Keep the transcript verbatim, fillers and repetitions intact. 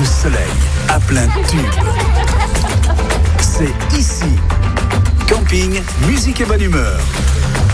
de soleil, à plein tube. C'est ici. Camping, musique et bonne humeur.